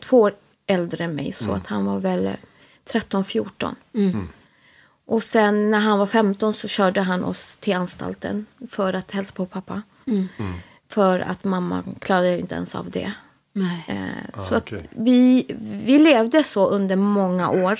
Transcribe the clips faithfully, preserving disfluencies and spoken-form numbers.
två år äldre än mig. Så Mm. att han var väl tretton fjorton. Mm. Och sen när han var femton så körde han oss till anstalten för att hälsa på pappa. Mm. Mm. För att mamma klarade inte ens av det. Nej. Eh, Ah, så okej. att vi, vi levde så under många år.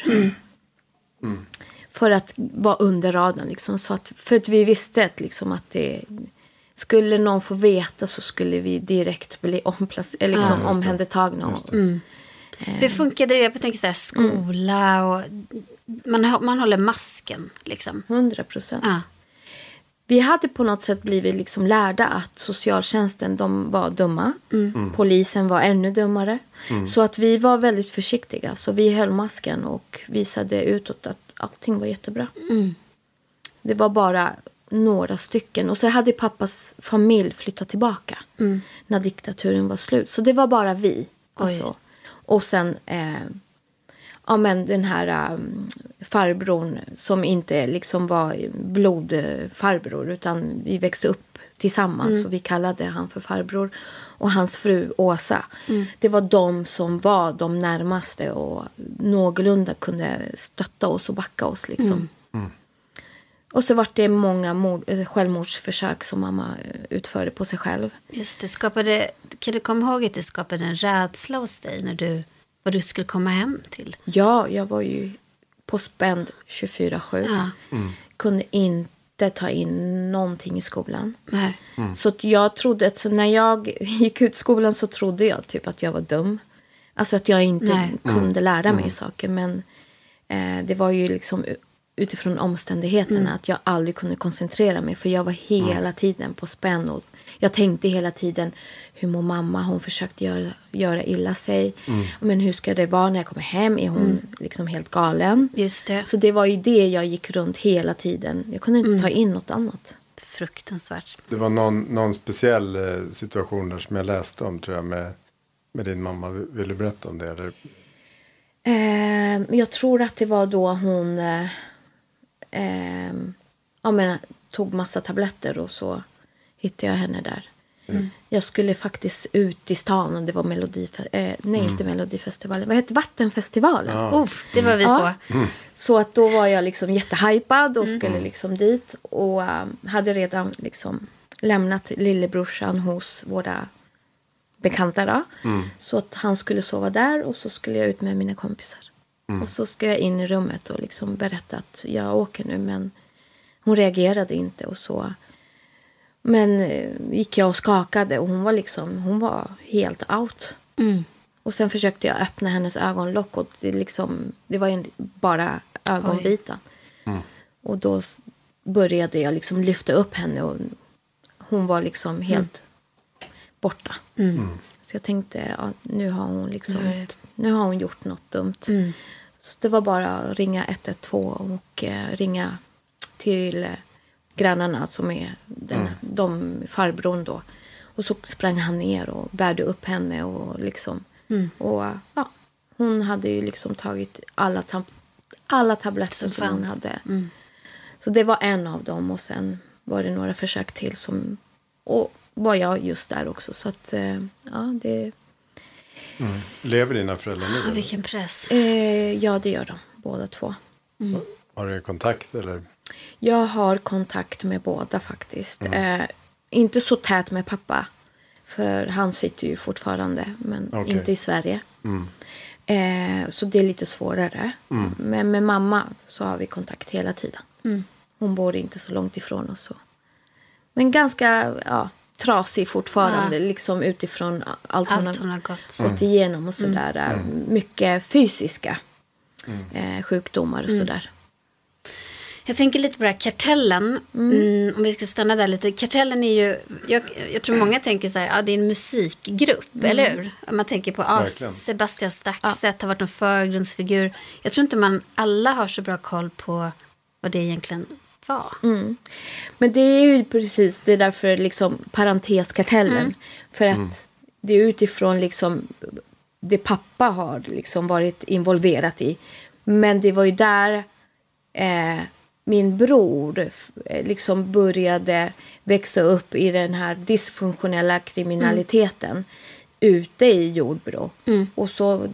Mm. För att vara under radarn. Liksom, så att, för att vi visste att, liksom, att det, skulle någon få veta så skulle vi direkt bli omplac- eller liksom, Ja, just det. omhändertagna. Just Och, det. Mm. Hur funkade det? Jag tänker så här, skola och man, hå- man håller masken liksom. hundra procent. Ja. Vi hade på något sätt blivit liksom lärda att socialtjänsten, de var dumma. Polisen var ännu dummare. Så att vi var väldigt försiktiga. Så vi höll masken och visade utåt att allting var jättebra. Mm. Det var bara några stycken. Och så hade pappas familj flyttat tillbaka. Mm. När diktaturen var slut. Så det var bara vi. Och, Oj. så. Och sen eh, ja, men den här um, farbrorn som inte liksom var blodfarbror. Utan vi växte upp tillsammans. Mm. Och vi kallade han för farbror. Och hans fru Åsa. Mm. Det var de som var de närmaste. Och någorlunda kunde stötta oss och backa oss liksom. Mm. Mm. Och så var det många mord, eh, självmordsförsök som mamma eh, utförde på sig själv. Just det, skapade, kan du komma ihåg att det skapade en rädsla hos dig när du, vad du skulle komma hem till? Ja, jag var ju på spänd tjugofyra sju. Ja. Kunde inte ta in någonting i skolan. Nej. Så att jag trodde att så när jag gick ut skolan så trodde jag typ att jag var dum. Alltså att jag inte Nej. kunde lära mig saker. Men eh, det var ju liksom utifrån omständigheterna att jag aldrig kunde koncentrera mig. För jag var hela tiden på spänn. Och jag tänkte hela tiden, hur mår mamma? Hon försökte göra, göra illa sig. Men hur ska det vara när jag kommer hem? Är hon liksom helt galen? Just det, Så det var ju det jag gick runt hela tiden. Jag kunde inte ta in något annat. fruktansvärt. Det var någon, någon speciell eh, situation där som jag läste om, tror jag, med, med din mamma. Vill du berätta om det? Eller? Eh, jag tror att det var då hon eh, eh, ja, men, tog massa tabletter och så hittade jag henne där. Mm. Jag skulle faktiskt ut i stan och det var Melodif- eh, nej mm. inte Melodifestivalen, vad heter Vattenfestivalen? Ja. Oh, det var vi Ja. på. Mm. Så att då var jag liksom jättehypad och skulle liksom dit och um, hade redan liksom lämnat lillebrorsan hos våra bekanta då. Mm. Så att han skulle sova där och så skulle jag ut med mina kompisar. Mm. Och så ska jag in i rummet och liksom berätta att jag åker nu, men hon reagerade inte och så. Men eh, gick jag och skakade och hon var liksom, hon var helt out. Mm. Och sen försökte jag öppna hennes ögonlock och det, liksom, det var ju bara ögonvitan. Mm. Och då s- började jag liksom lyfta upp henne och hon var liksom helt borta. Mm. Så jag tänkte, ja, nu har hon liksom, Nu är det- nu har hon gjort något dumt. Mm. Så det var bara att ringa ett ett två och eh, ringa till eh, grannarna som är den, Mm. de farbrorn då. Och så sprang han ner och bärde upp henne och liksom, Mm. och ja, hon hade ju liksom tagit alla, tab- alla tabletter Som som, hon fanns. hade. Mm. Så det var en av dem och sen var det några försök till som, och var jag just där också. Så att, eh, ja, det, Mm. Lever dina föräldrar nu? Ah, eller? vilken press. eh, ja, det gör de, båda två. Har du kontakt? Eller? Jag har kontakt med båda faktiskt. Mm. Eh, inte så tät med pappa. För han sitter ju fortfarande. Men Okej. inte i Sverige. Mm. Eh, så det är lite svårare. Mm. Men med mamma så har vi kontakt hela tiden. Mm. Hon bor inte så långt ifrån oss. Så. Men ganska ja, trasig fortfarande. Ja. Liksom utifrån allt hon Allt har hon har gått. gått igenom. Och sådär. Mm. Mycket fysiska Mm. eh, sjukdomar och Mm. sådär. Jag tänker lite på det här Kartellen. Mm, om vi ska stanna där lite. Kartellen är ju, jag, jag tror många tänker så här, ja det är en musikgrupp, eller hur? Man tänker på, ja, Verkligen. Sebastian Staxet har varit en förgrundsfigur. Jag tror inte man alla har så bra koll på vad det egentligen var. Mm. Men det är ju precis, det är därför liksom parenteskartellen. Mm. För att det är utifrån liksom det pappa har liksom varit involverat i. Men det var ju där eh, min bror f- eh, liksom började växa upp i den här dysfunktionella kriminaliteten ute i Jordbro. Mm. Och så